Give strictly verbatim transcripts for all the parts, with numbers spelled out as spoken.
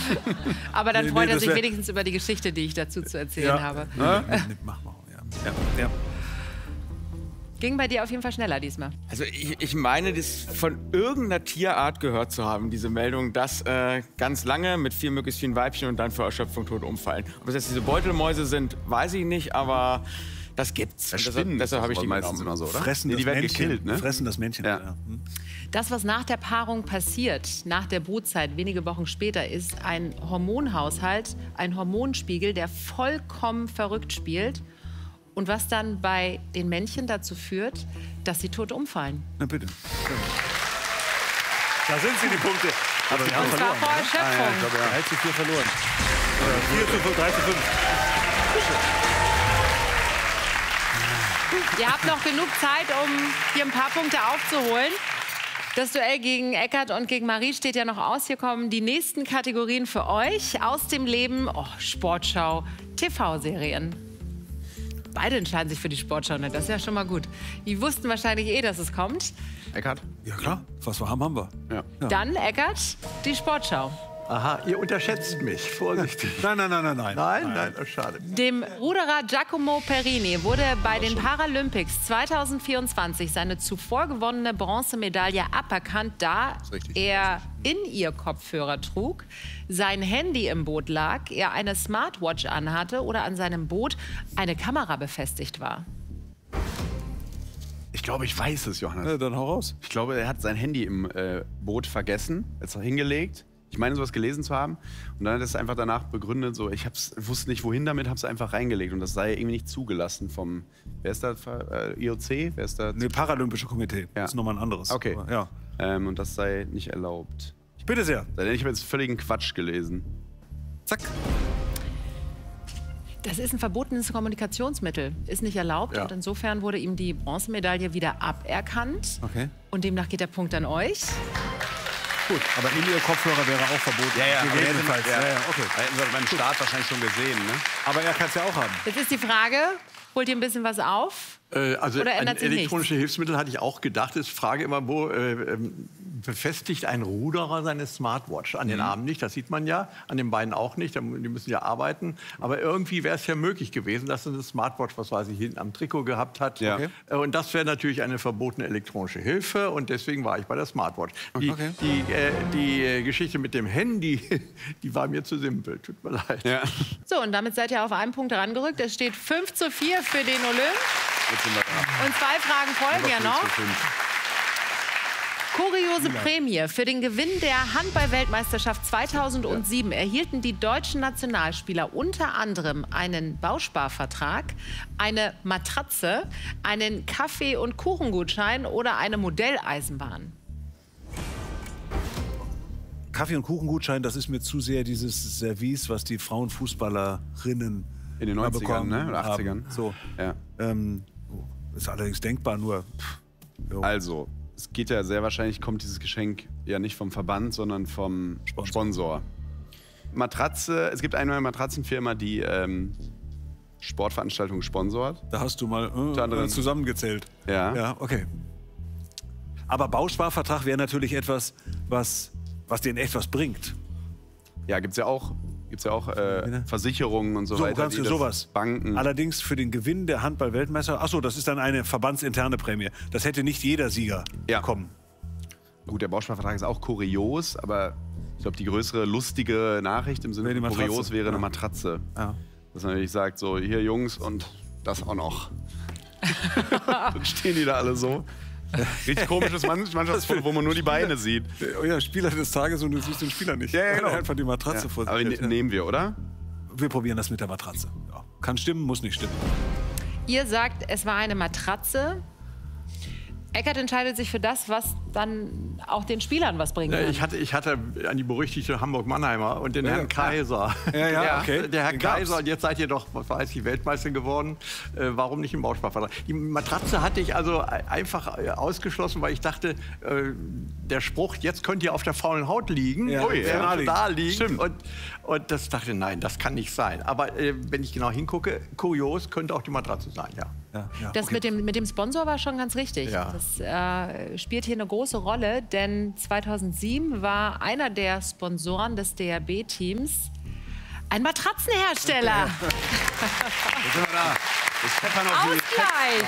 Aber dann Nee, freut nee, er das sich wär- wenigstens über die Geschichte, die ich dazu zu erzählen Ja. habe. Ja? Mach mal. Ja. Ja. Ja. Ging bei dir auf jeden Fall schneller diesmal. Also ich, ich meine, das von irgendeiner Tierart gehört zu haben, diese Meldung, dass äh, ganz lange mit vier möglichst vielen Weibchen und dann für Erschöpfung tot umfallen. Ob es jetzt diese Beutelmäuse sind, weiß ich nicht, aber das gibt's. Und deshalb deshalb habe ich die meistens genommen. immer so, oder? Fressen Nee, das die werden Männchen. gekillt, ne? Fressen das Männchen. Ja. Ja. Hm. Das, was nach der Paarung passiert, nach der Brutzeit, wenige Wochen später, ist ein Hormonhaushalt, ein Hormonspiegel, der vollkommen verrückt spielt. Und was dann bei den Männchen dazu führt, dass sie tot umfallen. Na bitte. Da sind sie, die Punkte. Aber wir haben Und zwar verloren. vor oder? Erschöpfung. Ich glaube, drei zu vier verloren. vier zu fünf, drei zu fünf. Ihr habt noch genug Zeit, um hier ein paar Punkte aufzuholen. Das Duell gegen Eckart und gegen Marie steht ja noch aus. Hier kommen die nächsten Kategorien für euch aus dem Leben. Oh, Sportschau, T V-Serien. Beide entscheiden sich für die Sportschau, ne? Das ist ja schon mal gut. Die wussten wahrscheinlich eh, dass es kommt. Eckart? Ja klar, was wir haben, haben wir. Ja. Ja. Dann, Eckart, die Sportschau. Aha, ihr unterschätzt mich. Vorsichtig. Nein, nein, nein, nein, nein. Nein, nein, oh, schade. Dem Ruderer Giacomo Perini wurde bei den Paralympics zweitausendvierundzwanzig seine zuvor gewonnene Bronzemedaille aberkannt, da richtig. er in ihr Kopfhörer trug, sein Handy im Boot lag, er eine Smartwatch anhatte oder an seinem Boot eine Kamera befestigt war. Ich glaube, ich weiß es, Johannes. Ja, dann hau raus. Ich glaube, er hat sein Handy im äh, Boot vergessen, es hingelegt. Ich meine, sowas gelesen zu haben. Und dann hat er es einfach danach begründet, so, ich hab's, wusste nicht, wohin damit, habe es einfach reingelegt. Und das sei irgendwie nicht zugelassen vom, wer ist da, äh, I O C? Wer ist da? Nee, Paralympische Komitee. Ja. Das ist nochmal ein anderes. Okay. Aber, ja. Ähm, und das sei nicht erlaubt. Bitte sehr. Ich habe jetzt völligen Quatsch gelesen. Zack. Das ist ein verbotenes Kommunikationsmittel, ist nicht erlaubt. Ja. Und insofern wurde ihm die Bronzemedaille wieder aberkannt. Okay. Und demnach geht der Punkt an euch. Gut, aber in ihr Kopfhörer wäre auch verboten. Ja, ja, aber Gegebenenfalls. ja. Ja, ja, okay. Da hätten sie beim Start wahrscheinlich schon gesehen, ne? Aber er kann es ja auch haben. Jetzt ist die Frage, holt ihr ein bisschen was auf? Äh, also Oder an ändert sich elektronische Hilfsmittel hatte ich auch gedacht. Ich frage immer, wo äh, ähm, befestigt ein Ruderer seine Smartwatch? An den Mhm. Armen nicht, das sieht man ja. An den Beinen auch nicht, die müssen ja arbeiten. Aber irgendwie wäre es ja möglich gewesen, dass er eine Smartwatch, was weiß ich, hinten am Trikot gehabt hat. Ja. Okay. Äh, Und das wäre natürlich eine verbotene elektronische Hilfe. Und deswegen war ich bei der Smartwatch. Die, Okay. die, äh, die äh, Geschichte mit dem Handy, die war mir zu simpel. Tut mir leid. Ja. So, und damit seid ihr auf einen Punkt herangerückt. Es steht fünf zu vier für den Olymp. Jetzt sind wir da. Und zwei Fragen folgen ja noch. fünf zu fünf. Kuriose Prämie für den Gewinn der Handball-Weltmeisterschaft zweitausendsieben erhielten die deutschen Nationalspieler unter anderem einen Bausparvertrag, eine Matratze, einen Kaffee- und Kuchengutschein oder eine Modelleisenbahn. Kaffee- und Kuchengutschein, das ist mir zu sehr dieses Service, was die Frauenfußballerinnen In den mal neunzigern, bekommen ne? Oder haben. achtzigern. So. Ja. Ähm, ist allerdings denkbar, nur. Pff, jo. Also, es geht ja sehr wahrscheinlich, kommt dieses Geschenk ja nicht vom Verband, sondern vom Sponsor. Sponsor. Matratze, es gibt eine neue Matratzenfirma, die ähm, Sportveranstaltungen sponsort. Da hast du mal Unter äh, anderem- zusammengezählt. Ja. Ja, okay. Aber Bausparvertrag wäre natürlich etwas, was, was denen echt was bringt. Ja, gibt's ja auch, gibt's ja auch äh, Versicherungen und so, So, weiter. ganz die das- sowas. Banken. Allerdings für den Gewinn der Handball-Weltmeister, achso, das ist dann eine verbandsinterne Prämie. Das hätte nicht jeder Sieger Ja. bekommen. Gut, der Bausparvertrag ist auch kurios, aber ich glaube, die größere lustige Nachricht im Sinne Wäre die von Matratze. kurios wäre eine Ja. Matratze. Ja. Dass man natürlich sagt, so, hier Jungs und das auch noch. Dann stehen die da alle so. Richtig komisches Mannschaftsfoto, wo man nur die Beine sieht. Oh ja, Spieler des Tages und du siehst den Spieler nicht. Ja, ja, genau. Einfach die Matratze Ja. vor sich. Aber ne hält, ja. nehmen wir, oder? Wir probieren das mit der Matratze. Ja. Kann stimmen, muss nicht stimmen. Ihr sagt, es war eine Matratze. Eckart entscheidet sich für das, was dann auch den Spielern was bringen Ja, kann. Ich hatte, ich hatte an die berüchtigte Hamburg-Mannheimer und den Ja, Herrn ja. Kaiser. Ja, ja, okay. Der Herr Den gab's. Kaiser, und jetzt seid ihr doch, was weiß ich, Weltmeister geworden. Äh, warum nicht im Bausparvertrag? Die Matratze hatte ich also einfach äh, ausgeschlossen, weil ich dachte, äh, der Spruch, jetzt könnt ihr auf der faulen Haut liegen, Ja, und ja. während naheliegend. da liegen. Stimmt. Und, und das dachte, nein, das kann nicht sein. Aber äh, wenn ich genau hingucke, kurios könnte auch die Matratze sein, ja. Ja, ja, Das okay. mit, dem, mit dem Sponsor war schon ganz richtig. Ja. Das äh, spielt hier eine große Rolle, denn zweitausendsieben war einer der Sponsoren des D R B-Teams ein Matratzenhersteller. Jetzt sind wir da. Das Pfeffer noch die- Ausgleich.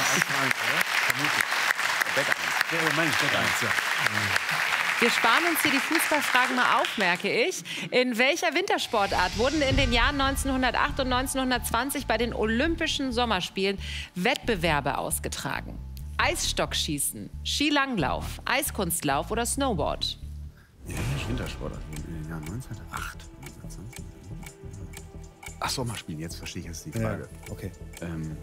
Ja, meine ich, Bett eins, ja. Wir sparen uns hier die Fußballfragen mal auf, merke ich. In welcher Wintersportart wurden in den Jahren neunzehnhundertacht und neunzehnhundertzwanzig bei den Olympischen Sommerspielen Wettbewerbe ausgetragen? Eisstockschießen, Skilanglauf, Eiskunstlauf oder Snowboard? Ja, Wintersport in den Jahren neunzehnhundertacht. Ach, Sommerspielen, jetzt verstehe ich jetzt die Frage. Ja, okay. Ähm,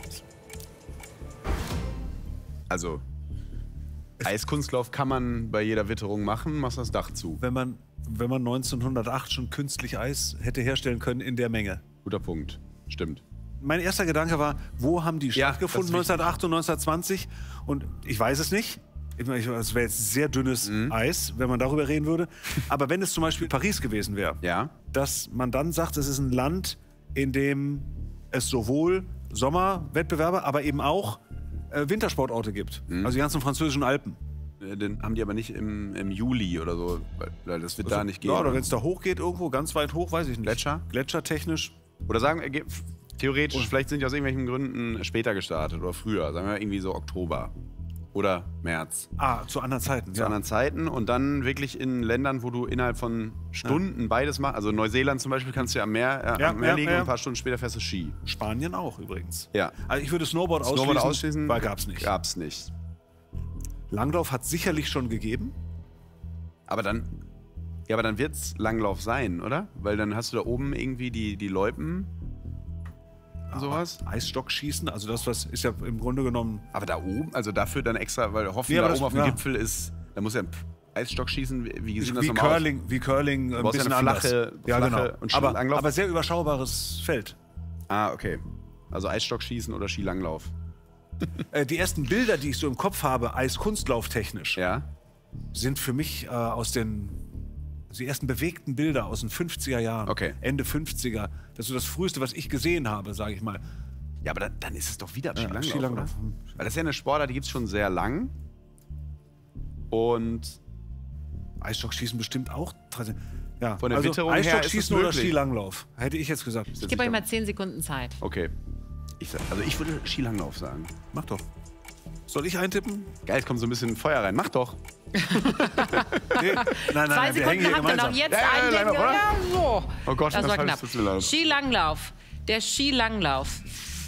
also, Eiskunstlauf kann man bei jeder Witterung machen, machst das Dach zu. Wenn man, wenn man neunzehnhundertacht schon künstlich Eis hätte herstellen können in der Menge. Guter Punkt, stimmt. Mein erster Gedanke war, wo haben die Ja, stattgefunden, das ist wichtig. neunzehnhundertacht und neunzehnhundertzwanzig? Und ich weiß es nicht. Ich meine, es wäre jetzt sehr dünnes Mhm. Eis, wenn man darüber reden würde. Aber wenn es zum Beispiel Paris gewesen wäre, Ja. dass man dann sagt, es ist ein Land, in dem es sowohl Sommerwettbewerbe, aber eben auch äh, Wintersportorte gibt. Mhm. Also die ganzen französischen Alpen. Äh, Den haben die aber nicht im, im Juli oder so, weil- weil das wird da nicht gehen. Ja, oder wenn es da hochgeht irgendwo, ganz weit hoch, weiß ich nicht. Gletscher? Gletschertechnisch. Oder sagen, äh, ge- theoretisch, vielleicht sind die aus irgendwelchen Gründen später gestartet oder früher. Sagen wir irgendwie so Oktober oder März. Ah, zu anderen Zeiten. Zu anderen Zeiten und dann wirklich in Ländern, wo du innerhalb von Stunden beides machst. Also Neuseeland zum Beispiel kannst du ja am Meer, äh, Ja, am Meer ja, liegen ja. und ein paar Stunden später fährst du Ski. Spanien auch übrigens. Ja. Also ich würde Snowboard, Snowboard ausschließen, ausschließen? weil gab's nicht. Gab's nicht. Langlauf hat sicherlich schon gegeben. Aber dann, ja, aber dann wird's Langlauf sein, oder? Weil dann hast du da oben irgendwie die, die Loipen, sowas. Eisstockschießen, also das, was ist ja im Grunde genommen. Aber da oben, also dafür dann extra, weil hoffen, Ja, da aber oben das- auf dem ja. Gipfel ist, da muss ja ein Eisstockschießen, wie, wie sieht das Wie nochmal aus? Curling, wie Curling, ein brauchst ja bisschen eine anders. flache- ja, flache genau. und aber, Skilanglauf. aber sehr überschaubares Feld. Ah, okay. Also Eisstockschießen oder Skilanglauf. Äh, die ersten Bilder, die ich so im Kopf habe, Eiskunstlauftechnisch, Ja. sind für mich äh, aus den also die ersten bewegten Bilder aus den fünfziger Jahren. Okay. Ende fünfziger. Das ist so das Früheste, was ich gesehen habe, sage ich mal. Ja, aber dann, dann ist es doch wieder Skilanglauf, Skilanglauf. oder? Weil das ist ja eine Sportart, die gibt es schon sehr lang. Und Eisstockschießen bestimmt auch. Ja, Von der also Witterung her ist es Eisstockschießen oder möglich. Skilanglauf, hätte ich jetzt gesagt. Ich gebe euch mal zehn Sekunden Zeit. Okay. Ich, sag- also ich würde Skilanglauf sagen. Mach doch. Soll ich eintippen? Geil, es kommt so ein bisschen Feuer rein. Mach doch. Nee. Nein, nein, Zwei nein, wir hängen Sekunden hier habt ihr noch gemeinsam. jetzt Ja, ja, eindenken. leider, oder? Ja, so. Oh Gott, das das war war knapp. zu viel laut. Skilanglauf. Der Skilanglauf.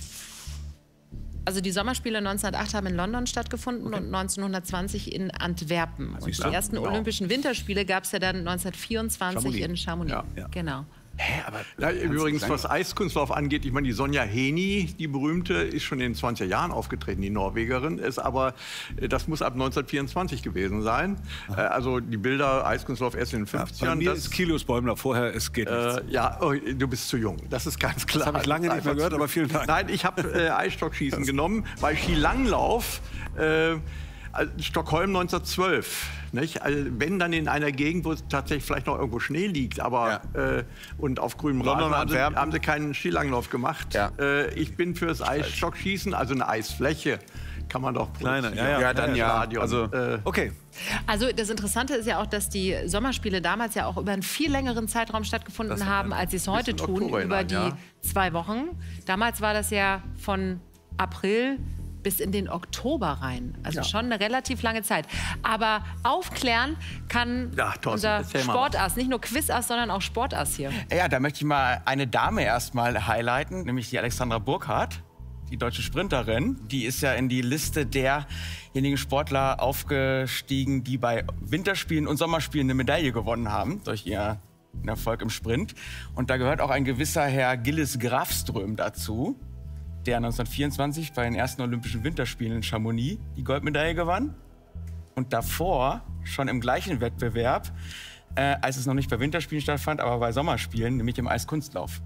Also die Sommerspiele neunzehnhundertacht haben in London stattgefunden und neunzehnhundertzwanzig in Antwerpen. Und siehst die du? ersten Genau. Olympischen Winterspiele gab es ja dann neunzehnhundertvierundzwanzig Chamonix. in Chamonix. Ja, ja. Genau. Hä, aber Ja, kannst du übrigens, sagen- was Eiskunstlauf angeht, ich meine, die Sonja Heni, die berühmte, ist schon in den zwanziger Jahren aufgetreten, die Norwegerin, ist aber, äh, das muss ab neunzehnhundertvierundzwanzig gewesen sein. Äh, Also die Bilder Eiskunstlauf erst in den Bei fünfzigern. mir das, ist Kilius Bäumler vorher, es geht nichts. äh, ja, oh, du bist zu jung, das ist ganz klar. habe ich lange nicht mehr gehört, aber vielen Dank. Nein, ich habe äh, Eisstockschießen genommen, bei Skilanglauf, äh, also Stockholm neunzehnhundertzwölf. Nicht? Also wenn dann in einer Gegend, wo es tatsächlich vielleicht noch irgendwo Schnee liegt, aber äh, und auf grünem London, Rasen haben sie, Antwerpen. haben sie keinen Skilanglauf gemacht. Ja. Äh, ich bin fürs Eisstockschießen, also eine Eisfläche kann man doch Kleiner, produzieren. ja, ja. Ja, dann ja. Stadion. Also, äh, Okay. Also das Interessante ist ja auch, dass die Sommerspiele damals ja auch über einen viel längeren Zeitraum stattgefunden haben, als sie es heute bis in tun, Oktober über hinein, die ja. zwei Wochen. Damals war das ja von April bis in den Oktober rein. Also Ja. schon eine relativ lange Zeit. Aber aufklären kann Ja, Thorsten, unser erzähl mal Sportass, nicht nur Quizass, sondern auch Sportass hier. Ja, da möchte ich mal eine Dame erstmal highlighten, nämlich die Alexandra Burkhardt, die deutsche Sprinterin. Die ist ja in die Liste derjenigen Sportler aufgestiegen, die bei Winterspielen und Sommerspielen eine Medaille gewonnen haben durch ihren Erfolg im Sprint. Und da gehört auch ein gewisser Herr Gilles Grafström dazu, der neunzehnhundertvierundzwanzig bei den ersten Olympischen Winterspielen in Chamonix die Goldmedaille gewann. Und davor, schon im gleichen Wettbewerb, äh, als es noch nicht bei Winterspielen stattfand, aber bei Sommerspielen, nämlich im Eiskunstlauf.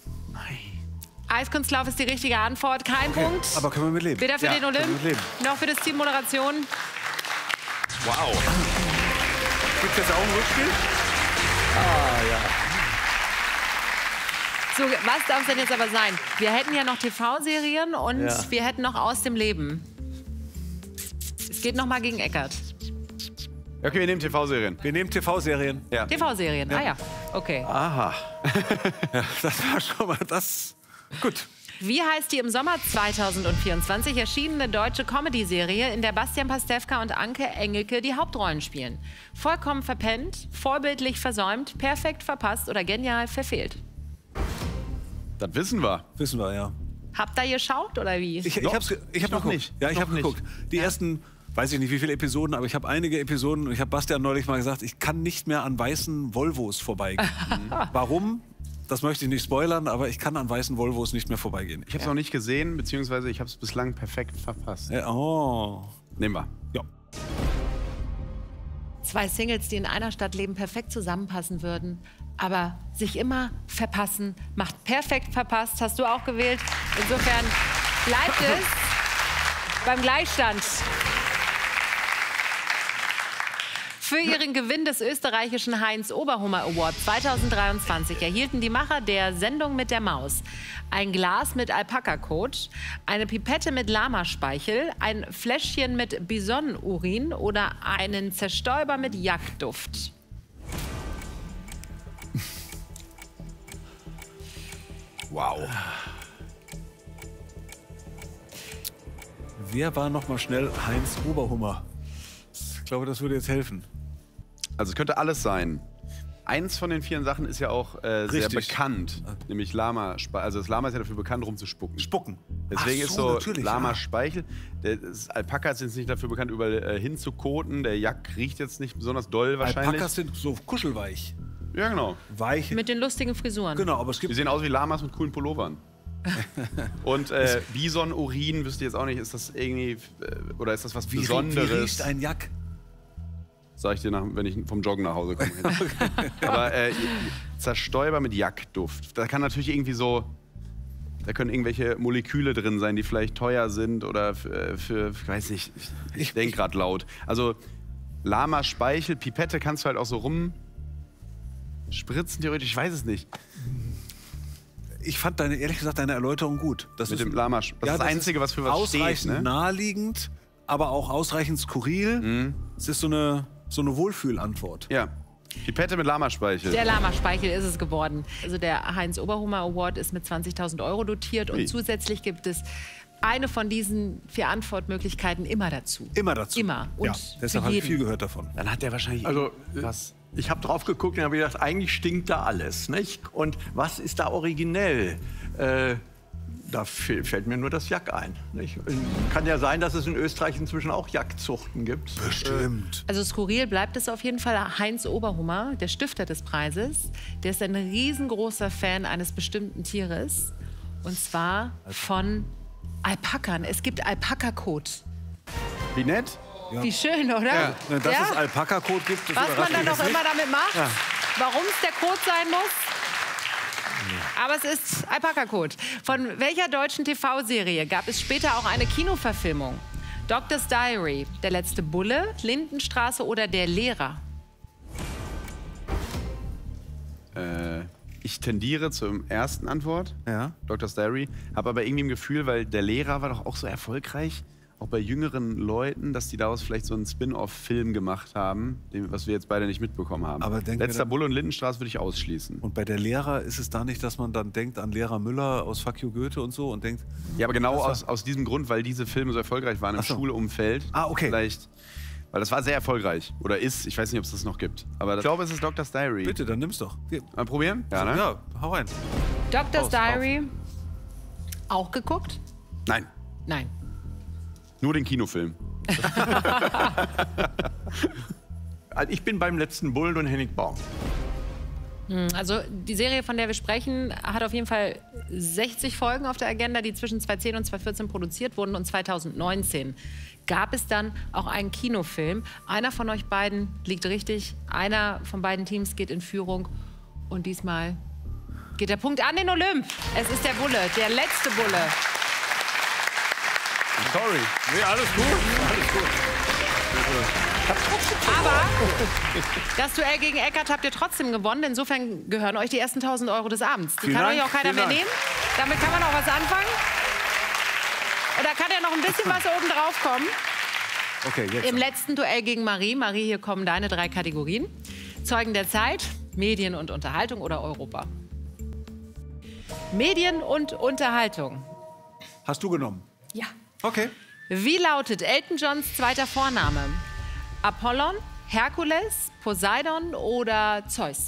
Eiskunstlauf ist die richtige Antwort. Kein Punkt. Aber können wir mit leben? Weder für Ja, den können wir Olymp, mit leben. noch für das Team Moderation. wow. Gibt es jetzt auch ein Rückspiel? So, was darf es denn jetzt aber sein? Wir hätten ja noch T V-Serien und Ja. wir hätten noch Aus dem Leben. Es geht noch mal gegen Eckart. Okay, wir nehmen T V-Serien. Wir nehmen T V-Serien. Ja. T V-Serien, ah ja, okay. Aha. Das war schon mal das. Gut. Wie heißt die im Sommer zweitausendvierundzwanzig erschienene deutsche Comedy-Serie, in der Bastian Pastewka und Anke Engelke die Hauptrollen spielen? Vollkommen verpennt, vorbildlich versäumt, perfekt verpasst oder genial verfehlt? Das wissen wir. Wissen wir, ja. Habt ihr geschaut oder wie? Ich, ich Noch- hab's, ge- ich hab noch geguckt. nicht. Ja, ich Noch habe nicht. geguckt. Die ersten, weiß ich nicht, wie viele Episoden, aber ich habe einige Episoden. Und ich habe Bastian neulich mal gesagt, ich kann nicht mehr an weißen Volvos vorbeigehen. Warum? Das möchte ich nicht spoilern, aber ich kann an weißen Volvos nicht mehr vorbeigehen. Ich habe es noch nicht gesehen, beziehungsweise ich habe es bislang perfekt verpasst. Äh, oh. Nehmen wir. Ja. Zwei Singles, die in einer Stadt leben, perfekt zusammenpassen würden, aber sich immer verpassen, macht perfekt verpasst. Hast du auch gewählt. Insofern bleibt es beim Gleichstand. Für ihren Gewinn des österreichischen Heinz-Oberhummer Award zweitausenddreiundzwanzig erhielten die Macher der Sendung mit der Maus ein Glas mit Alpaka-Kot, eine Pipette mit Lamaspeichel, ein Fläschchen mit Bison-Urin oder einen Zerstäuber mit Jagdduft. Wow. Wer war noch mal schnell Heinz Oberhummer? Ich glaube, das würde jetzt helfen. Also es könnte alles sein. Eins von den vielen Sachen ist ja auch äh, sehr Richtig. bekannt, nämlich Lama. Also das Lama ist ja dafür bekannt, rumzuspucken. Spucken. Deswegen Ach ist so, so natürlich, Lama-Speichel. Der- Das Alpakas sind nicht dafür bekannt, überall äh, hinzukoten. Der Jack riecht jetzt nicht besonders doll ja. wahrscheinlich. Alpakas sind so kuschelweich. Ja, genau. Weich. Mit den lustigen Frisuren. Genau, aber es Die gibt. sehen aus wie Lamas mit coolen Pullovern. Und äh, Bison-Urin, wüsste ich jetzt auch nicht, ist das irgendwie, äh, oder ist das was Wie, rie- wie Besonderes? riecht ein Jack? Sag ich dir, nach, wenn ich vom Joggen nach Hause komme. Aber äh, Zerstäuber mit Jagdduft. Da kann natürlich irgendwie so, da können irgendwelche Moleküle drin sein, die vielleicht teuer sind oder für, für ich weiß nicht, ich, ich Ich- denke gerade laut. Also Lama-Speichel, Pipette kannst du halt auch so rum spritzen theoretisch, ich weiß es nicht. Ich fand deine, ehrlich gesagt, deine Erläuterung gut. Das Mit ist dem Lama, das ist das Einzige, was für was steht. ausreichend Ne? naheliegend, aber auch ausreichend skurril. Mhm. Es ist so eine, so eine Wohlfühlantwort. Ja, Pipette mit Lamaspeichel. Der Lama-Speichel ist es geworden. Also der Heinz-Oberhummer Award ist mit zwanzigtausend Euro dotiert und Ui. zusätzlich gibt es eine von diesen vier Antwortmöglichkeiten immer dazu. Immer dazu. Immer. Und ja, für deshalb habe ich jeden. viel gehört davon. Dann hat der wahrscheinlich Also, was. ich habe drauf geguckt und habe gedacht, eigentlich stinkt da alles, nicht? Und was ist da originell? Äh, da fe- fällt mir nur das Jack ein. Nicht? Und kann ja sein, dass es in Österreich inzwischen auch Jagdzuchten gibt. Bestimmt. Also skurril bleibt es auf jeden Fall. Heinz Oberhummer, der Stifter des Preises, der ist ein riesengroßer Fan eines bestimmten Tieres. Und zwar von Alpakan. Es gibt Alpaka-Kot. Wie nett? Wie schön, oder? Wenn das es Alpaka-Kot gibt, das Was man überrascht dann mich auch jetzt immer nicht. damit macht, Ja. warum es der Kot sein muss. Aber es ist Alpaka-Kot. Von welcher deutschen T V-Serie gab es später auch eine Kinoverfilmung? Doctor's Diary, Der letzte Bulle, Lindenstraße oder Der Lehrer? Äh, ich tendiere zur ersten Antwort. Ja. Doctor's Diary. Habe aber irgendwie ein Gefühl, weil der Lehrer war doch auch so erfolgreich, auch bei jüngeren Leuten, dass die daraus vielleicht so einen Spin-off-Film gemacht haben, den, was wir jetzt beide nicht mitbekommen haben. Aber denken wir Letzter dann- Bulle und Lindenstraße würde ich ausschließen. Und bei der Lehrer ist es da nicht, dass man dann denkt an Lehrer Müller aus Fuck you Goethe und so und denkt, Ja, aber genau Das war- aus, aus diesem Grund, weil diese Filme so erfolgreich waren im Ach so. Schulumfeld. Ah, okay. Vielleicht, weil das war sehr erfolgreich. Oder ist, ich weiß nicht, ob es das noch gibt. Aber ich glaube, es ist Doctor's Diary. bitte, dann nimm's doch. Hier. Mal probieren? Ja, ne? Ja, hau rein. Doctor's Raus, Diary. Auch geguckt? Nein, Nein. nur den Kinofilm. Also ich bin beim letzten Bullen und Henning Baum. Also die Serie, von der wir sprechen, hat auf jeden Fall sechzig Folgen auf der Agenda, die zwischen zweitausendzehn und zweitausendvierzehn produziert wurden. Und zweitausendneunzehn gab es dann auch einen Kinofilm. Einer von euch beiden liegt richtig, einer von beiden Teams geht in Führung. Und diesmal geht der Punkt an den Olymp. Es ist der Bulle, der letzte Bulle. Sorry. Nee, alles gut. Alles gut. Aber das Duell gegen Eckart habt ihr trotzdem gewonnen. Insofern gehören euch die ersten tausend Euro des Abends. Die Vielen kann Dank, euch auch keiner vielen mehr Dank. nehmen. Damit kann man auch was anfangen. Und da kann ja noch ein bisschen was oben drauf kommen. Okay, jetzt. Im letzten Duell gegen Marie. Marie, hier kommen deine drei Kategorien. Zeugen der Zeit, Medien und Unterhaltung oder Europa. Medien und Unterhaltung. Hast du genommen? Ja. Okay. Wie lautet Elton Johns zweiter Vorname? Apollon, Herkules, Poseidon oder Zeus?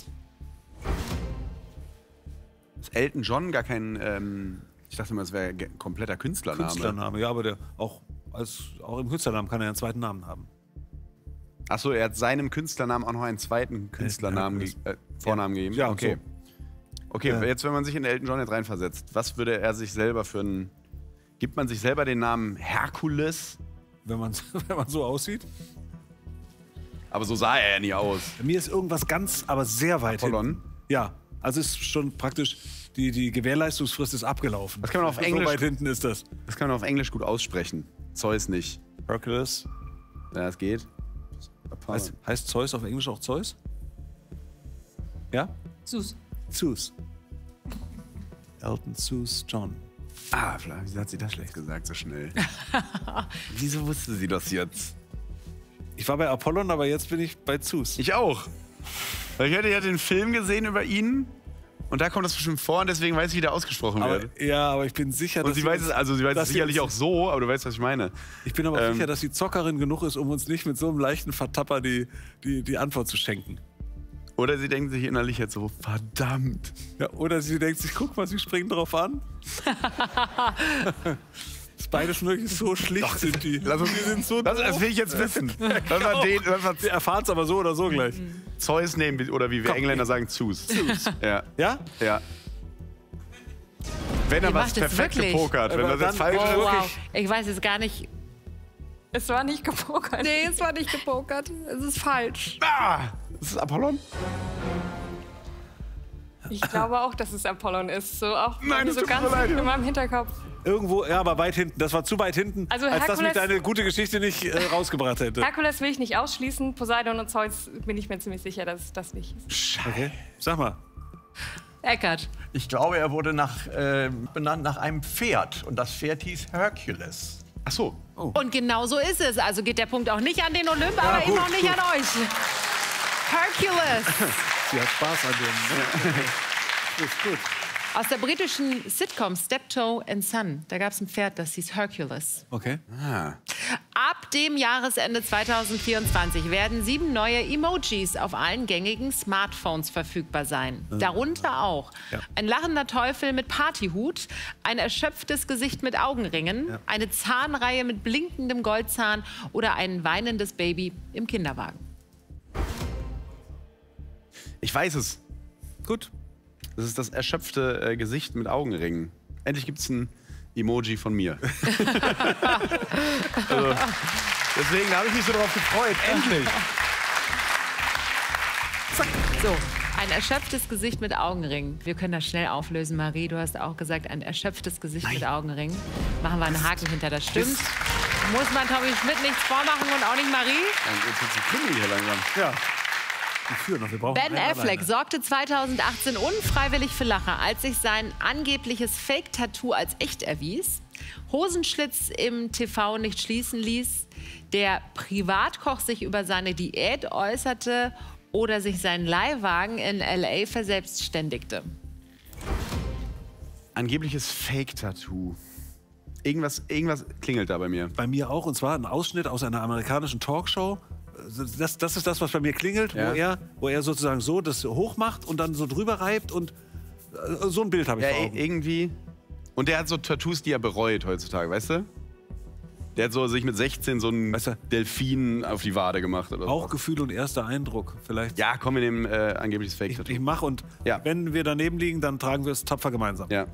Ist Elton John gar kein, ähm, ich dachte immer, es wäre ein kompletter Künstlername. Künstlername, ja, aber der auch, als, auch im Künstlernamen kann er einen zweiten Namen haben. Achso, er hat seinem Künstlernamen auch noch einen zweiten Künstlernamen, Ja, ge äh, Vornamen gegeben? Ja, okay. Okay, Ja. jetzt, wenn man sich in Elton John jetzt reinversetzt, was würde er sich selber für einen... Gibt man sich selber den Namen Herkules? Wenn man, wenn man so aussieht. Aber so sah er ja nie aus. Bei mir ist irgendwas ganz, aber sehr weit Apollon? hinten. Ja, also ist schon praktisch, die, die Gewährleistungsfrist ist abgelaufen. Das kann man auf So Englisch- weit hinten ist das. Das kann man auf Englisch gut aussprechen. Zeus nicht. Hercules. Ja, das geht. Heißt, heißt Zeus auf Englisch auch Zeus? Ja? Sus. Zeus. Elton Zeus John. Ah, wieso hat sie das schlecht gesagt, so schnell? Wieso wusste sie das jetzt? Ich war bei Apollon, aber jetzt bin ich bei Zeus. Ich auch. Weil ich hatte ja den Film gesehen über ihn und da kommt das bestimmt vor und deswegen weiß ich, wie der ausgesprochen aber, wird. ja, aber ich bin sicher, Und dass sie weiß es, also sie weiß es dass sie sicherlich auch uns- so, aber du weißt, was ich meine. Ich bin aber Ähm, sicher, dass sie Zockerin genug ist, um uns nicht mit so einem leichten Vertapper die, die, die Antwort zu schenken. Oder sie denkt sich innerlich jetzt so, verdammt. Ja, oder sie denkt sich, guck mal, sie springen drauf an. Das beide schon wirklich so schlicht sind die. Lass uns, die sind so das, das will ich jetzt wissen. Lass mal den, lass mal Wir erfahren es aber so oder so gleich. Zeus nehmen, oder wie wir Komm, Engländer sagen, Zeus. Ja. Ja? Ja. Wenn er Ihr was macht es perfekt wirklich. gepokert. Wenn Aber das jetzt dann- falsch Oh, ist. wow. Ich weiß jetzt gar nicht. Es war nicht gepokert. Nee, es war nicht gepokert. Es ist falsch. Ah, ist es Apollon? Ich glaube auch, dass es Apollon ist. So auch Nein, es so tut mir ganz leid. in meinem Hinterkopf. Irgendwo, ja, aber weit hinten. Das war zu weit hinten, Also als dass mich Herkules- deine gute Geschichte nicht äh, rausgebracht hätte. Herkules will ich nicht ausschließen. Poseidon und Zeus bin ich mir ziemlich sicher, dass das nicht ist. Okay. Sag mal. Eckart. Ich glaube, er wurde nach, äh, benannt nach einem Pferd. Und das Pferd hieß Hercules. Ach so. Und genau so ist es. Also geht der Punkt auch nicht an den Olymp, aber gut, eben auch nicht gut. an euch. Hercules. Sie hat Spaß an dem. Ne? Ist gut. Aus der britischen Sitcom Steptoe and Son. Da gab es ein Pferd, das hieß Hercules. Okay. Ah. Ab dem Jahresende zweitausendvierundzwanzig werden sieben neue Emojis auf allen gängigen Smartphones verfügbar sein. Darunter auch Ja. ein lachender Teufel mit Partyhut, ein erschöpftes Gesicht mit Augenringen, Ja. eine Zahnreihe mit blinkendem Goldzahn oder ein weinendes Baby im Kinderwagen. Ich weiß es. Gut. Das ist das erschöpfte äh, Gesicht mit Augenringen. Endlich gibt es ein Emoji von mir. also, deswegen habe ich mich so darauf gefreut. Endlich. So, ein erschöpftes Gesicht mit Augenringen. Wir können das schnell auflösen, Marie. Du hast auch gesagt, ein erschöpftes Gesicht mit Augenringen. Machen wir einen Haken hinter, das stimmt. Muss man Tommy Schmidt nichts vormachen und auch nicht Marie. Jetzt wird es Krimi hier langsam. Ja. Wir führen noch. Wir brauchen Ben einen Affleck alleine. sorgte zweitausendachtzehn unfreiwillig für Lacher, als sich sein angebliches Fake-Tattoo als echt erwies, Hosenschlitz im T V nicht schließen ließ, der Privatkoch sich über seine Diät äußerte oder sich sein Leihwagen in L A verselbstständigte. Angebliches Fake-Tattoo. Irgendwas, irgendwas klingelt da bei mir. Bei mir auch. Und zwar ein Ausschnitt aus einer amerikanischen Talkshow. Das, das ist das, was bei mir klingelt, Ja. wo, er, wo er sozusagen so das hoch macht und dann so drüber reibt. Und äh, so ein Bild habe ich Ja, vor i- Augen. irgendwie. Und der hat so Tattoos, die er bereut heutzutage, weißt du? Der hat so sich mit sechzehn so einen Weißt du- Delfin auf die Wade gemacht oder so. Bauchgefühl und erster Eindruck. Vielleicht. Ja, komm, wir nehmen äh, angebliches Ich, Fake-Tattoo. ich mache und Ja. wenn wir daneben liegen, dann tragen wir es tapfer gemeinsam. Ja.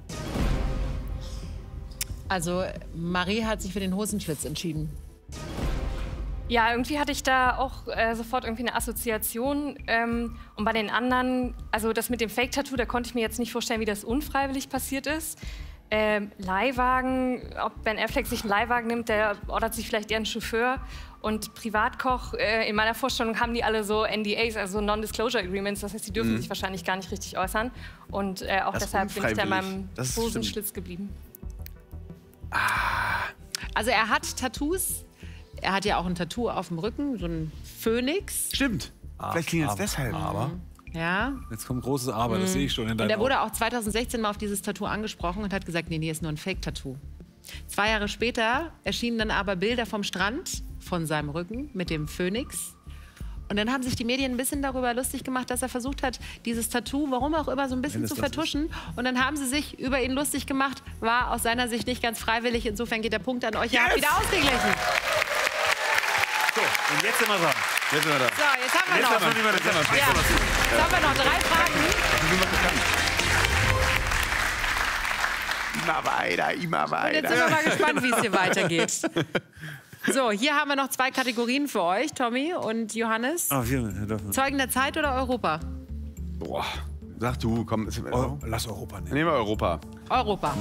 Also Marie hat sich für den Hosenschlitz entschieden. Ja, irgendwie hatte ich da auch äh, sofort irgendwie eine Assoziation. Ähm, und bei den anderen, also das mit dem Fake-Tattoo, da konnte ich mir jetzt nicht vorstellen, wie das unfreiwillig passiert ist. Ähm, Leihwagen, ob Ben Affleck sich einen Leihwagen nimmt, der ordert sich vielleicht eher einen Chauffeur. Und Privatkoch, äh, in meiner Vorstellung haben die alle so N D As, also Non-Disclosure Agreements. Das heißt, die dürfen Mhm. sich wahrscheinlich gar nicht richtig äußern. Und äh, auch Das ist deshalb bin ich da in unfreiwillig. meinem Das Hosenschlitz geblieben. Also er hat Tattoos. Er hat ja auch ein Tattoo auf dem Rücken, so ein Phönix. Stimmt. Vielleicht klingelt es deshalb. Aber Ja. jetzt kommt großes Aber, das sehe ich schon in Und deinem er wurde Augen. auch zweitausendsechzehn mal auf dieses Tattoo angesprochen und hat gesagt, nee, nee, ist nur ein Fake-Tattoo. Zwei Jahre später erschienen dann aber Bilder vom Strand von seinem Rücken mit dem Phönix. Und dann haben sich die Medien ein bisschen darüber lustig gemacht, dass er versucht hat, dieses Tattoo, warum auch immer, so ein bisschen Wenn es zu das vertuschen. Und dann haben sie sich über ihn lustig gemacht. War aus seiner Sicht nicht ganz freiwillig. Insofern geht der Punkt an euch. Ihr habt wieder ausgeglichen. So, und jetzt sind wir dran. Jetzt sind wir da. So, jetzt haben wir Jetzt noch. haben wir nicht mehr das Thema. Ja, jetzt haben wir noch drei Fragen. Immer weiter, immer Und jetzt sind wir mal gespannt, wie es hier weitergeht. So, hier haben wir noch zwei Kategorien für euch, Tommy und Johannes. Ah, wir dürfen. Zeugen der Zeit oder Europa? Boah. Sag du, komm. ist- Oh, lass Europa nehmen. Nehmen wir Europa. Europa.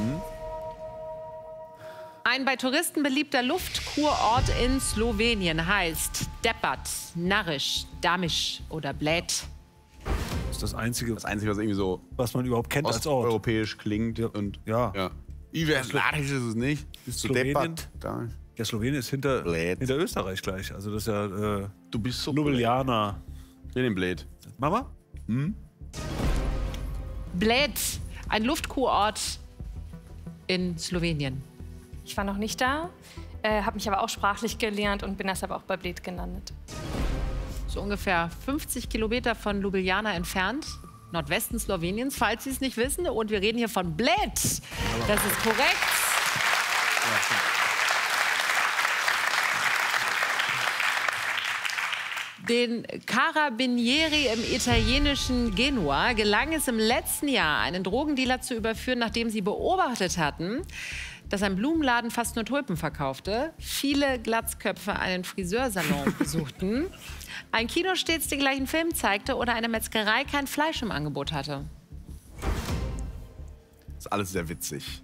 Ein bei Touristen beliebter Luftkurort in Slowenien heißt Deppat, Narisch, Damisch oder Bled. Das ist das Einzige, Das Einzige, was irgendwie so was man überhaupt kennt als Ort. osteuropäisch klingt. Und Ja. ja. Iversladisch ist es nicht. Ist So Slowenien? deppert. Da. Ja, Slowenien ist hinter, Bled. hinter Österreich gleich. Also das ist ja äh, Du bist so Ljubljana. In den Bled. Mama? Bled, ein Luftkurort in Slowenien. Ich war noch nicht da, äh, habe mich aber auch sprachlich gelernt und bin deshalb auch bei Bled gelandet. So ungefähr fünfzig Kilometer von Ljubljana entfernt, Nordwesten Sloweniens, falls Sie es nicht wissen. Und wir reden hier von Bled. Das ist korrekt. Den Carabinieri im italienischen Genua gelang es im letzten Jahr, einen Drogendealer zu überführen, nachdem sie beobachtet hatten, dass ein Blumenladen fast nur Tulpen verkaufte, viele Glatzköpfe einen Friseursalon besuchten, ein Kino stets den gleichen Film zeigte oder eine Metzgerei kein Fleisch im Angebot hatte. Ist alles sehr witzig.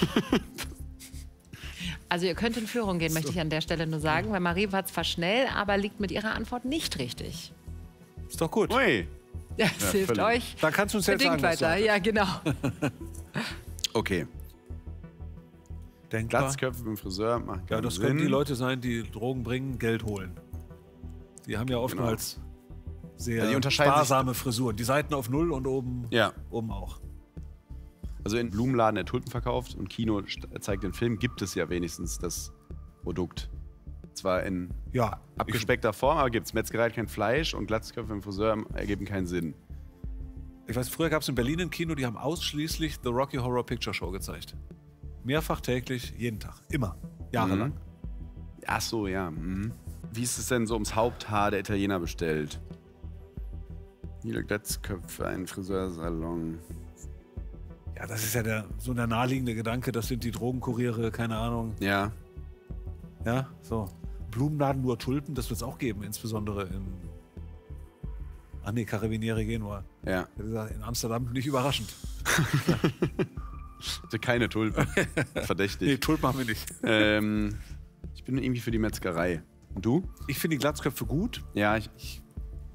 Also ihr könnt in Führung gehen, möchte ich an der Stelle nur sagen, weil Marie war zwar schnell, aber liegt mit ihrer Antwort nicht richtig. Ist doch gut. Ui. Das hilft völlig. euch Da kannst du uns jetzt bedingt sagen, was du weiter. hast. Ja, genau. Okay. Denkbar. Glatzköpfe im Friseur machen Ja, keinen das Sinn. können die Leute sein, die Drogen bringen, Geld holen. Die haben ja oftmals sehr Ja, die unterscheiden sich- sparsame Frisuren. Die Seiten auf Null und oben, Ja. oben auch. Also in Blumenladen, der Tulpen verkauft und Kino st- zeigt den Film, gibt es ja wenigstens das Produkt. Zwar in Ja, abgespeckter Form, aber gibt es. Metzgerei hat kein Fleisch und Glatzköpfe im Friseur ergeben keinen Sinn. Ich weiß, früher gab es in Berlin ein Kino, die haben ausschließlich The Rocky Horror Picture Show gezeigt. Mehrfach täglich, jeden Tag. Immer. Jahrelang. Ach so, ja. Mhm. Wie ist es denn so ums Haupthaar der Italiener bestellt? Viele Glatzköpfe, ein Friseursalon. Ja, das ist ja der, so der naheliegende Gedanke, das sind die Drogenkuriere, keine Ahnung. Ja. Ja, so. Blumenladen nur Tulpen, das wird es auch geben, insbesondere in. Ach nee, Carabinieri Genua. Ja. Wie gesagt, in Amsterdam nicht überraschend. Hatte keine Tulpen. Verdächtig. Nee, Tulpen haben wir nicht. ähm, ich bin irgendwie für die Metzgerei. Und du? Ich finde die Glatzköpfe gut. Ja, ich. ich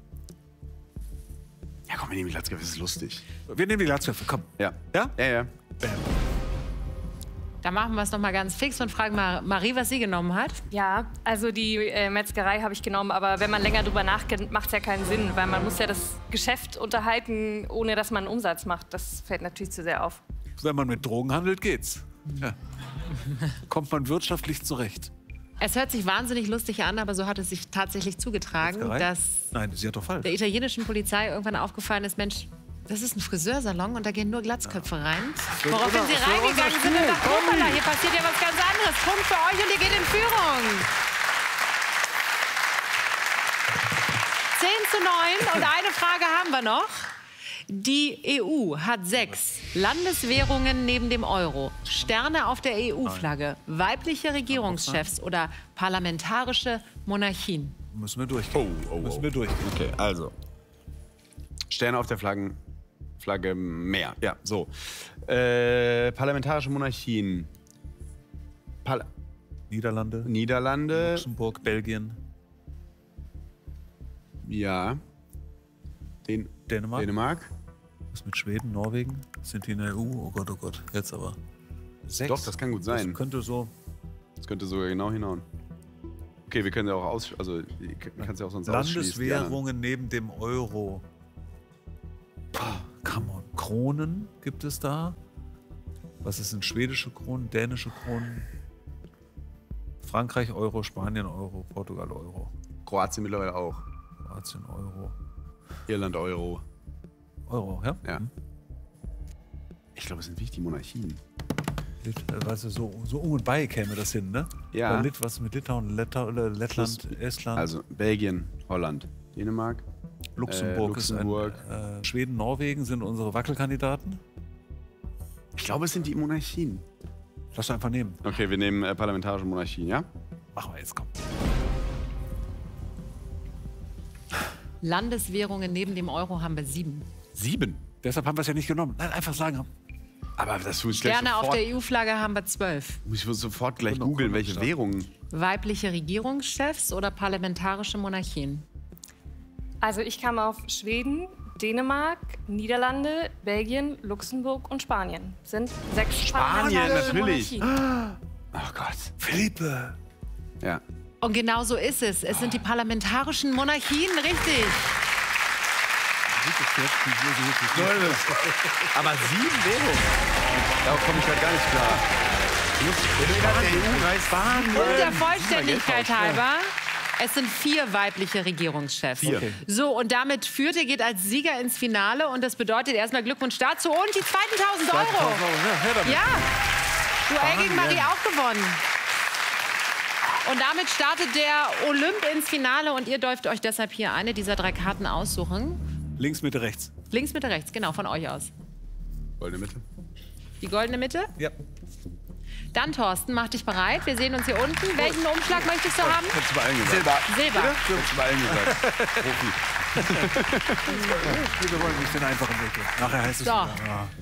ja, komm, wir nehmen die Glatzköpfe, das ist lustig. Wir nehmen die Glatzköpfe, komm. Ja. Ja? Ja, ja. Bam. Da machen wir es noch mal ganz fix und fragen mal Marie, was sie genommen hat. Ja, also die äh, Metzgerei habe ich genommen, aber wenn man länger drüber nachdenkt, macht es ja keinen Sinn, weil man muss ja das Geschäft unterhalten, ohne dass man einen Umsatz macht. Das fällt natürlich zu sehr auf. Wenn man mit Drogen handelt, geht's. Ja. Kommt man wirtschaftlich zurecht. Es hört sich wahnsinnig lustig an, aber so hat es sich tatsächlich zugetragen, Metzgerei? dass Nein, sie hat doch falsch. der italienischen Polizei irgendwann aufgefallen ist, Mensch, das ist ein Friseursalon und da gehen nur Glatzköpfe rein. Woraufhin sie reingegangen sind und dachten, hoppala, hier passiert ja was ganz anderes. Punkt für euch und ihr geht in Führung. zehn zu neun und eine Frage haben wir noch. Die E U hat sechs Landeswährungen neben dem Euro. Sterne auf der E U-Flagge, weibliche Regierungschefs oder parlamentarische Monarchien. Müssen wir durchgehen. Oh, oh, Müssen oh. wir durchgehen. Okay, also. Sterne auf der Flaggen, Flagge mehr. Ja, so. Äh, parlamentarische Monarchien. Pal Niederlande, Niederlande. Luxemburg, Belgien, Ja. Den Dänemark. Dänemark. Was mit Schweden, Norwegen? Sind die in der E U? Oh Gott, oh Gott. Jetzt aber. Sechs. Doch, das kann gut sein. Das könnte so. Das könnte sogar genau hinhauen. Okay, wir können ja auch aus... Also, kannst ja auch sonst ausschließen. die anderen. Landeswährungen neben dem Euro. Pah, come on. Kronen gibt es da? Was ist denn schwedische Kronen, dänische Kronen? Frankreich Euro, Spanien Euro, Portugal Euro, Kroatien mittlerweile auch. Kroatien Euro. Irland Euro. Euro, ja? Ja. Hm. Ich glaube, es sind wirklich die Monarchien. Lit, äh, weißt du, so, so um und bei käme das hin, ne? Ja. Oder Lit, was mit Litauen, Letta, oder Lettland, Plus- Estland, Also Belgien, Holland, Dänemark. Luxemburg, äh, Luxemburg. ist ein, äh, Schweden, Norwegen sind unsere Wackelkandidaten. Ich glaube, es sind die Monarchien. Lass einfach nehmen. Okay, wir nehmen äh, parlamentarische Monarchien, ja? Machen wir jetzt, komm. Landeswährungen neben dem Euro haben wir sieben. Sieben. Deshalb haben wir es ja nicht genommen. Nein, einfach sagen. Aber das muss ich gleich Sterne auf sofort, der E U-Flagge haben wir zwölf. muss ich sofort gleich Gründung- googeln, welche Gründungsstaat. Währungen. Weibliche Regierungschefs oder parlamentarische Monarchien? Also ich kam auf Schweden, Dänemark, Niederlande, Belgien, Luxemburg und Spanien. Sind sechs Spanien, parlamentarische natürlich. Monarchien. Ach Gott. Philippe! Ja. Und genau so ist es. Es sind die parlamentarischen Monarchien, richtig. Aber sieben Währungen? Darauf komme ich halt gar nicht klar. Und der Vollständigkeit halber, es sind vier weibliche Regierungschefs. Vier. Okay. So, und damit führt ihr, geht als Sieger ins Finale. Und das bedeutet erstmal Glückwunsch dazu und die zweiten tausend Euro. Ja, Duell gegen Marie auch gewonnen. Und damit startet der Olymp ins Finale und ihr dürft euch deshalb hier eine dieser drei Karten aussuchen. Links, Mitte, rechts. Links, Mitte, rechts, genau, von euch aus. Goldene Mitte. Die goldene Mitte? Ja. Dann, Thorsten, mach dich bereit. Wir sehen uns hier unten. Welchen Umschlag möchtest du haben? Hättest du bei allen gesagt. Silber. Silber. Hättest du bei allen gesagt. Profi. Wir wollen nicht den einfachen Weg gehen. Nachher heißt es. So. Ja.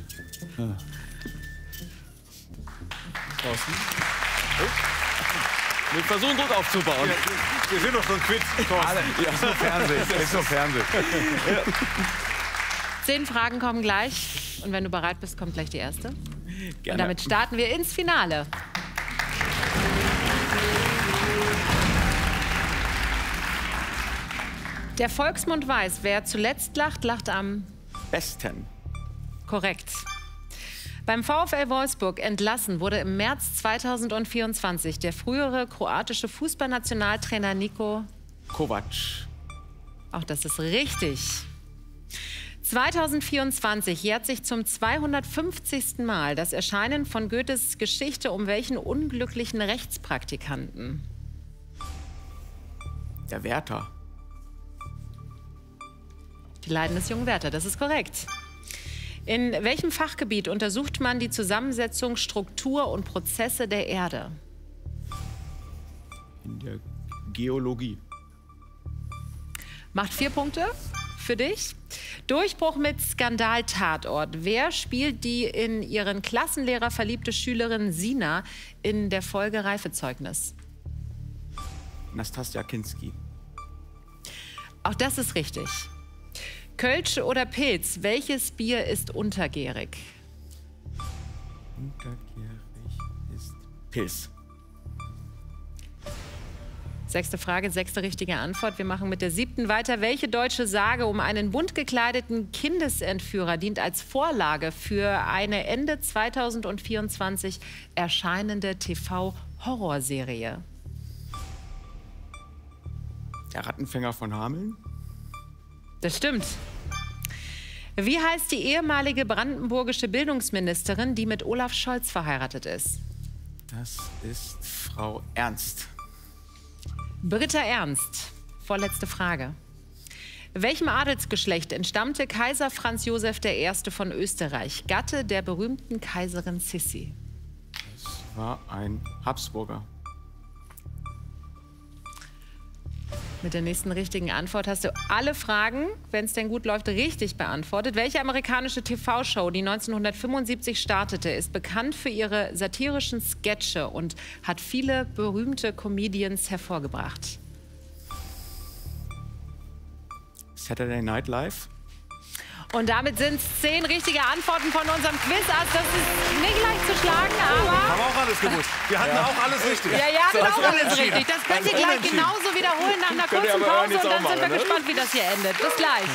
Wir versuchen Druck aufzubauen. Wir sind doch so ein Quiz. Ja, ist nur Fernsehen. Ist nur Fernsehen. Zehn Fragen kommen gleich. Und wenn du bereit bist, kommt gleich die erste. Gerne. Und damit starten wir ins Finale. Der Volksmund weiß, wer zuletzt lacht, lacht am Besten. korrekt. Beim VfL Wolfsburg entlassen wurde im März zweitausendvierundzwanzig der frühere kroatische Fußballnationaltrainer Niko. Kovac. Auch das ist richtig. zweitausendvierundzwanzig jährt sich zum zweihundertfünfzigsten Mal das Erscheinen von Goethes Geschichte um welchen unglücklichen Rechtspraktikanten? Der Wärter. Die Leiden des jungen Werther, das ist korrekt. In welchem Fachgebiet untersucht man die Zusammensetzung, Struktur und Prozesse der Erde? In der Geologie. Macht vier Punkte für dich. Durchbruch mit Skandal-Tatort. Wer spielt die in ihren Klassenlehrer verliebte Schülerin Sina in der Folge Reifezeugnis? Nastassja Kinski. Auch das ist richtig. Kölsch oder Pilz, welches Bier ist untergärig? Untergärig ist Pilz. Sechste Frage, sechste richtige Antwort. Wir machen mit der siebten weiter. Welche deutsche Sage um einen bunt gekleideten Kindesentführer dient als Vorlage für eine Ende zweitausendvierundzwanzig erscheinende T V-Horrorserie? Der Rattenfänger von Hameln. Das stimmt. Wie heißt die ehemalige brandenburgische Bildungsministerin, die mit Olaf Scholz verheiratet ist? Das ist Frau Ernst. Britta Ernst. Vorletzte Frage. Welchem Adelsgeschlecht entstammte Kaiser Franz Josef der Erste von Österreich, Gatte der berühmten Kaiserin Sissi? War ein Habsburger. Mit der nächsten richtigen Antwort hast du alle Fragen, wenn es denn gut läuft, richtig beantwortet. Welche amerikanische T V-Show, die neunzehnhundertfünfundsiebzig startete, ist bekannt für ihre satirischen Sketche und hat viele berühmte Comedians hervorgebracht? Saturday Night Live. Und damit sind es zehn richtige Antworten von unserem Quizass. Das ist nicht leicht zu schlagen, aber... Haben wir auch alles gewusst. Wir hatten Ja. auch alles richtig. Ja, ja, So, genau, also alles unentschieden. richtig. Das könnt ihr Also gleich unentschieden. genauso wiederholen nach einer Könnt ihr kurzen aber Pause jetzt und auch dann sind wir machen, ne? gespannt, wie das hier endet. Bis gleich.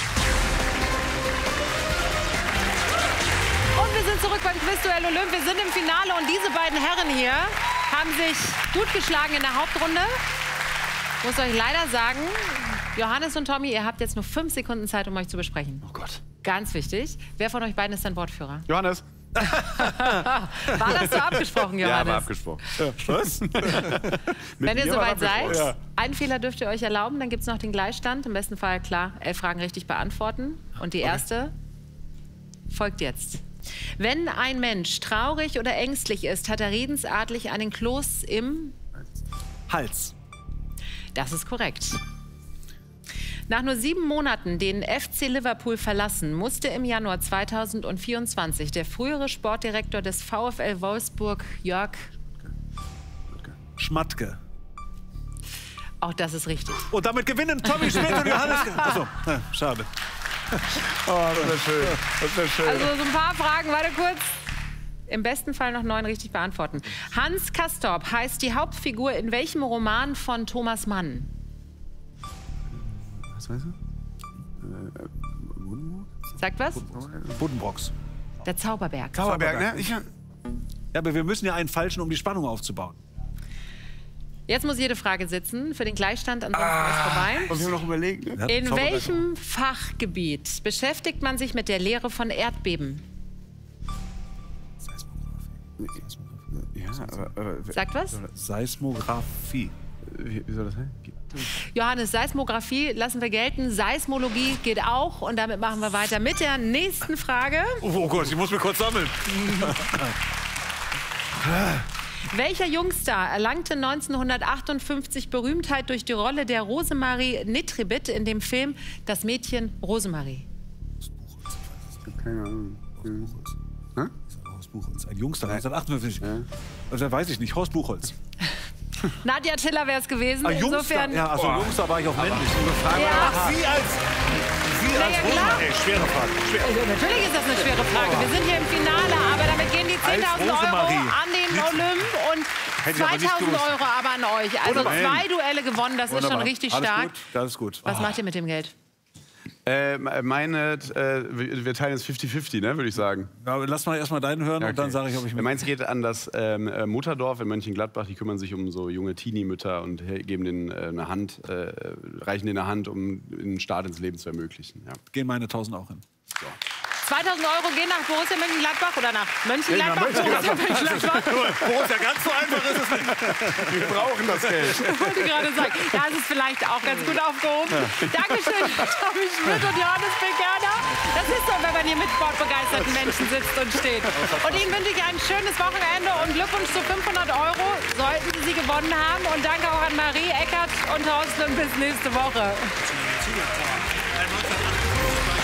Und wir sind zurück beim Quizduell Olymp. Wir sind im Finale und diese beiden Herren hier haben sich gut geschlagen in der Hauptrunde. Ich muss euch leider sagen, Johannes und Tommy, ihr habt jetzt nur fünf Sekunden Zeit, um euch zu besprechen. Oh Gott. Ganz wichtig. Wer von euch beiden ist ein Wortführer? Johannes. War das so abgesprochen, Johannes? Ja, war abgesprochen. Was? Wenn ihr mir war soweit seid, abgesprochen. Ja. einen Fehler dürft ihr euch erlauben, dann gibt es noch den Gleichstand. Im besten Fall, klar, elf Fragen richtig beantworten. Und die erste folgt jetzt. Wenn ein Mensch traurig oder ängstlich ist, hat er redensartlich einen Kloß im... Hals. Das ist korrekt. Nach nur sieben Monaten den F C Liverpool verlassen, musste im Januar zweitausendvierundzwanzig der frühere Sportdirektor des VfL Wolfsburg, Jörg... Schmatke. Auch das ist richtig. Und damit gewinnen Tommy Schmidt und Johannes... Achso, ja, schade. Oh, das wäre schön. Das wäre schön. Also so ein paar Fragen, warte kurz. Im besten Fall noch neun richtig beantworten. Hans Castorp heißt die Hauptfigur in welchem Roman von Thomas Mann? Was weißt du? Äh, Buddenbrook? Sagt was? Buddenbrocks. Der Zauberberg. Zauberberg, ne? Ich, Ja, aber wir müssen ja einen falschen, um die Spannung aufzubauen. Jetzt muss jede Frage sitzen. Für den Gleichstand, ansonsten ist vorbei. und wir haben noch überlegt, ne? Ja, In Zauberberg. welchem Fachgebiet beschäftigt man sich mit der Lehre von Erdbeben? Ja, aber, aber Sagt was? Seismographie. wie, wie soll das sein? Johannes, Seismographie lassen wir gelten. Seismologie geht auch. Und damit machen wir weiter mit der nächsten Frage. Oh Gott, ich muss mich kurz sammeln. Welcher Jungstar erlangte neunzehnhundertachtundfünfzig Berühmtheit durch die Rolle der Rosemarie Nitribit in dem Film Das Mädchen Rosemarie? Keine Ahnung. Horst Buchholz. Ein Jungster, neunzehnhundertachtundfünfzig. Also, da weiß ich nicht. Horst Buchholz. Nadja Tiller wäre es gewesen. Ah, Jungster. Insofern. Ja, also Jungster war ich auch männlich. Ja. Ach, Sie als... Sie Ja, als ja, klar. Rosemarie. Ey, schwere Frage. Schwer. Also, natürlich ist das eine schwere Frage. Wir sind hier im Finale, aber damit gehen die zehntausend Euro Rosemarie. an den Olymp und Hätte ich aber nicht zweitausend gewusst. Euro aber an euch. Also Wunderbar. zwei Duelle gewonnen, das ist schon Wunderbar. richtig Alles stark. Gut, alles gut. Was macht ihr mit dem Geld? Äh, meine, äh, wir wir teilen jetzt fünfzig fünfzig, ne, würde ich sagen. Ja, aber lass mal erst mal deinen hören und dann sage ich, ob ich mit... Meins geht an das ähm, äh, Mutterdorf in Mönchengladbach. Die kümmern sich um so junge Teenie-Mütter und he- geben denen äh, eine Hand, äh, reichen denen eine Hand, um einen Start ins Leben zu ermöglichen. Ja. Gehen meine tausend auch hin. zweitausend Euro gehen nach Borussia Mönchengladbach oder nach Mönchengladbach? Nee, nach Borussia Mönchengladbach. Borussia, ganz so einfach ist es nicht. Wir brauchen das Geld. Ich wollte gerade sagen, da ist es vielleicht auch ganz gut aufgehoben. Dankeschön, Tommy Schmidt und Johannes Bekerner. Das ist so, wenn man hier mit sportbegeisterten Menschen sitzt und steht. Und Ihnen wünsche ich ein schönes Wochenende und Glückwunsch zu fünfhundert Euro, sollten Sie sie gewonnen haben. Und danke auch an Marie, Eckert und Thorsten und bis nächste Woche.